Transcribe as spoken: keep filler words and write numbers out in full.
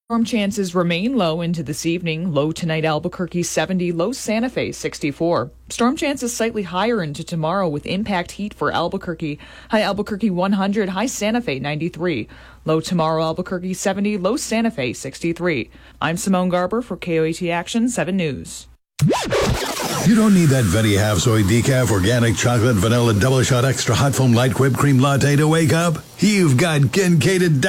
Storm chances remain low into this evening. Low tonight, Albuquerque seventy, low Santa Fe sixty-four. Storm chances slightly higher into tomorrow with impact heat for Albuquerque. High Albuquerque one hundred, high Santa Fe ninety-three. Low tomorrow, Albuquerque seventy, low Santa Fe sixty-three. I'm Simone Garber for K O A T Action seven News. You don't need that Venti Half Soy Decaf Organic Chocolate Vanilla Double Shot Extra Hot Foam Light Whipped Cream Latte to wake up. You've got Kincaided